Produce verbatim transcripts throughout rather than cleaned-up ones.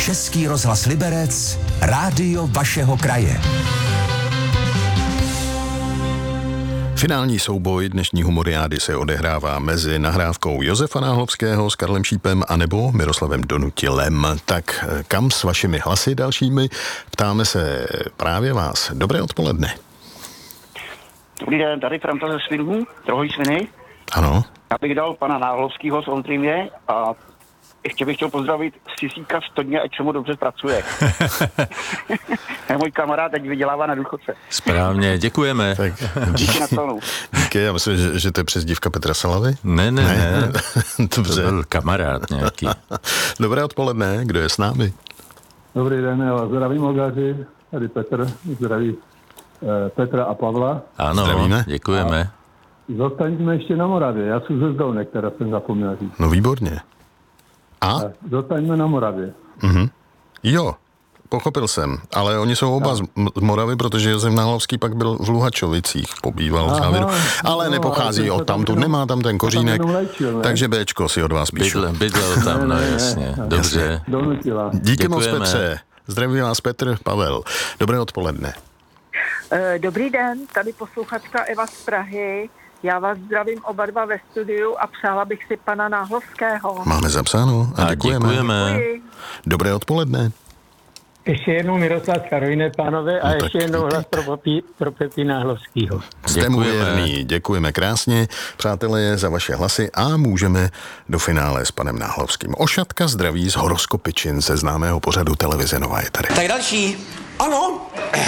Český rozhlas Liberec, rádio vašeho kraje. Finální souboj dnešní humoriády se odehrává mezi nahrávkou Josefa Náhlovského s Karlem Šípem anebo Miroslavem Donutilem. Tak kam s vašimi hlasy dalšími? Ptáme se právě vás. Dobré odpoledne. Dobrý den, tady Franta ze Svinů, Trhoj Sviny. Ano. Já bych dal pana Náhlovského z Ondřejmě a ještě bych chtěl pozdravit Sisíka z Todně, ať se mu dobře pracuje. Můj kamarád teď vydělává na důchodce. Správně, děkujeme. Tak, díky na tonu. Díky, já myslím, že, že to je přezdívka Petra Salavy. Ne, ne, ne. Dobře. To byl kamarád nějaký. Dobré odpoledne, kdo je s námi? Dobrý den, já zdravím Olgaři, tady Petr, zdraví eh, Petra a Pavla. Ano, zdravíme. Děkujeme. A zostaňme ještě na Moravě, já jsem ze Zdolne, která jsem zapomněl říct. No výborně. A? A zostaňme na Moravě. Mhm. Jo, pochopil jsem, ale oni jsou oba z z Moravy, protože Josef Náhlovský pak byl v Luhačovicích, pobýval v závěru, ale no, nepochází ale od tamtud, nemá tam ten kořínek, tam léčil, takže Béčko si od vás píšu. Bydlel, bydlel tam, no jasně, dobře. Donutila. Díky moc, Děkujeme. Petře. Zdraví vás Petr, Pavel. Dobré odpoledne. Dobrý den, tady posluchačka Eva z Prahy. Já vás zdravím oba dva ve studiu a přála bych si pana Náhlovského. Máme zapsáno a, A děkujeme. děkujeme. Děkuji. Dobré odpoledne. Ještě jednou Miroslav z Karolíny, pánové, a No ještě tak jednou hlas teď. pro, Popí, pro Pepí Náhlovskýho. Jste mu Děkujeme. věrný, děkujeme krásně, přátelé, za vaše hlasy a můžeme do finále s panem Náhlovským. Ošatka zdraví z Horoskopičin ze známého pořadu televize Nova je tady. Tak další. Ano.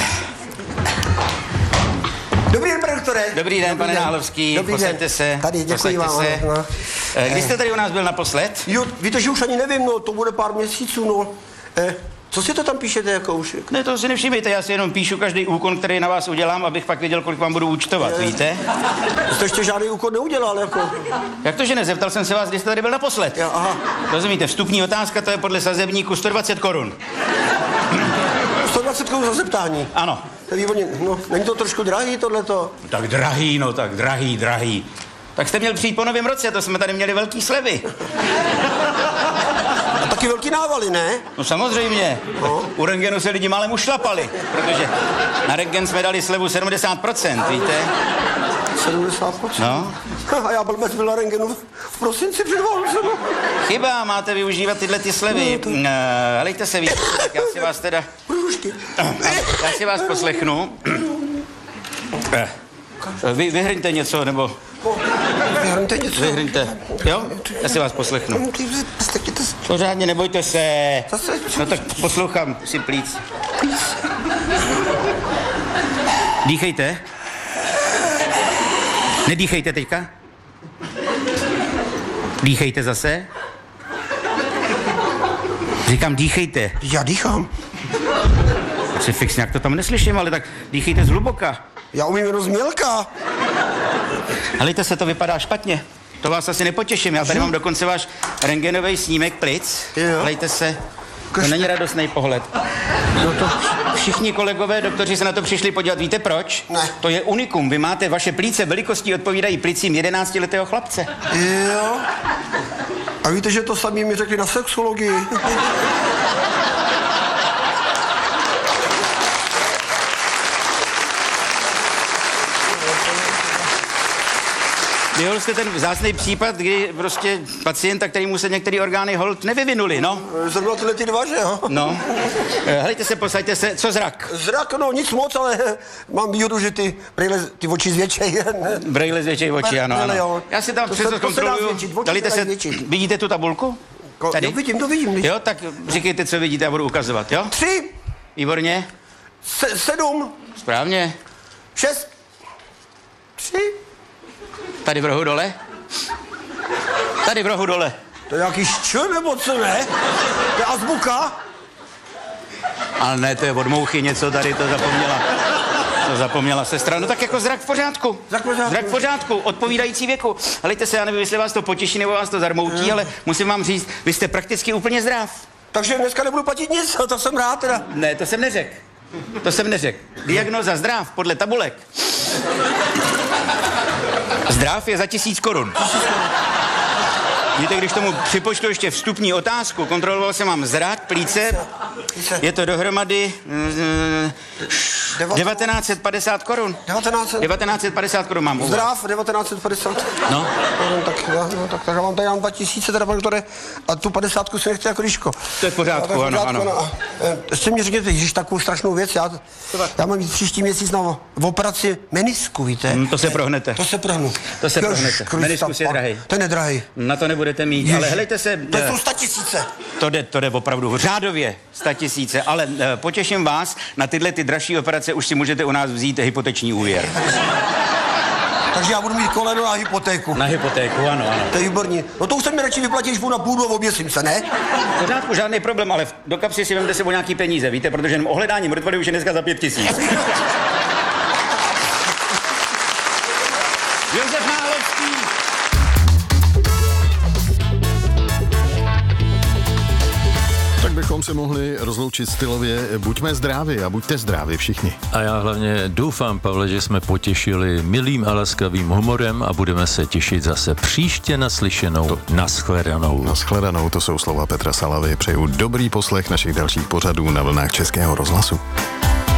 Dobrý den, pane doktore. Dobrý den, pane den. Náhlovský. Dobrý Posaďte den. se. Tady, děkuji posaďte vám. se. No. Eh, Kdy jste tady u nás byl naposled? Jo, víte, že už ani nevím, no, to bude pár měsíců, no. Eh, co si to tam píšete, jako už? Ne, to si nevšimejte, já si jenom píšu každý úkon, který na vás udělám, abych pak věděl, kolik vám budu účtovat, Je. víte? Jste ještě žádný úkol neudělal, jako. Jak to, že ne? Zeptal jsem se vás, kdy jste tady byl naposled. Já, aha. Rozumíte, vstupní otázka, to je podle sazebníku sto dvacet korun. sto dvacet korun za zeptání. Ano. To je výborně, no, není to trošku drahý, tohleto? Tak drahý, no tak drahý, drahý. Tak jste měl přijít po novém roce, to jsme tady měli velký slevy. A taky velký návaly, ne? No samozřejmě. No. U rentgenu se lidi málem ušlapali, protože na rentgen jsme dali slevu sedmdesát procent, víte? sedmdesát procent. No. A já blbec byl na rentgenu v prosinci před Vánocem. Chyba, máte využívat tyhle ty slevy. Uh, helejte se víc, tak já si vás teda... Průžky. Já si vás poslechnu. Eh, Vy, vyhrňte něco, nebo... Vyhrňte něco. Vyhrňte, jo? Já si vás poslechnu. Pořádně, nebojte se. Zase? No tak poslouchám si plíc. Dýchejte. Nedýchejte teďka. Dýchejte zase. Říkám, dýchejte. Já dýchám. Tak si fix, nějak to tam neslyším, ale tak dýchejte zhluboka. Já umím jenom změlka. Helejte se, to vypadá špatně. To vás asi nepotěším. Já tady mám dokonce váš rentgenový snímek plic. Jo. Helejte se. To není radostný pohled. No to všichni kolegové, doktoři se na to přišli podívat. Víte proč? Ne. To je unikum. Vy máte, vaše plíce velikostí odpovídají plicím jedenáctiletého chlapce. Jo. A víte, že to samý mi řekli na sexologii. Vyhol jste ten vzácný případ, kdy prostě pacienta, kterýmu se některé orgány hold nevyvinuli, no. Zrovna tyhle ty dva, že jo? No. Eh, Helejte se, posaďte se. Co zrak? Zrak, no nic moc, ale mám výhodu, že ty brýle, ty oči zvětšej. Brejle zvětší oči, ano, Ne, ne, ano. jo. Já si tam To se- přesto to se dá zkontroluju. zvětšit, oči Dejte se se, dají zvětšit. vidíte tu tabulku? Ko, Tady? Jo, vidím, to vidím. Když... Jo, tak říkejte, co vidíte, já budu ukazovat, jo? Tři, Výborně. se, sedm, Správně. šest, tři. Tady v rohu dole. Tady v rohu dole. To je jaký ščur nebo co, ne? To je azbuka. Ale ne, to je od mouchy něco tady, to zapomněla. To zapomněla sestra. No tak jako zrak v pořádku. Zrak v pořádku. Zrak v pořádku, odpovídající věku. Helejte se, já nevím, jestli vás to potěší nebo vás to zarmoutí, Hmm. ale musím vám říct, vy jste prakticky úplně zdrav. Takže dneska nebudu platit nic, to jsem rád teda. Ne, to jsem neřekl. To jsem neřekl. Diagnoza zdrav podle tabulek. Zdrav je za tisíc korun. Víte, když tomu připočtu ještě vstupní otázku, kontroloval jsem vám zrak, plíce, je to dohromady uh, devatenáct set padesát korun. devatenáct set padesát korun mám. Zdrav, devatenáct set padesát. No. No, tak, no, no, tak, tak já vám tady dám dva tisíce, teda, pane doktore, a tu padesátku si nechce jako Liško. To je v pořádku, no, ano, ano. ano. Ještě mi řekněte, že takovou strašnou věc, já, já mám jít příští měsíc na v operaci menisku, víte? Hmm, to se prohnete. To se prohnu. To se prohnete. Meniskus je drahý. To je nedrahý. Na to nebudete mít, Ježi. Ale helejte se... To jsou sta tisíce. To jde, to jde opravdu řádově sta tisíce, ale uh, potěším vás, na tyhle ty dražší operace už si můžete u nás vzít hypoteční úvěr. Takže já budu mít koleno na hypotéku. Na hypotéku, ano, ano. To je výborný. No to už se mi radši vyplatí, když půjdu na půdu a oběsím se, ne? V pořádku, žádný problém, ale do kapsy si vemte sebou nějaký peníze, víte, protože jenom ohledání mrtvoly už je dneska za pět tisíc. Josef Náhlovský. Tak bychom se mohli rozloučit stylově. Buďme zdraví a buďte zdraví všichni. A já hlavně doufám, Pavle, že jsme potěšili milým a laskavým humorem a budeme se těšit zase příště naslyšenou. To... Naschledanou. Naschledanou, to jsou slova Petra Salavy. Přeju dobrý poslech našich dalších pořadů na vlnách Českého rozhlasu.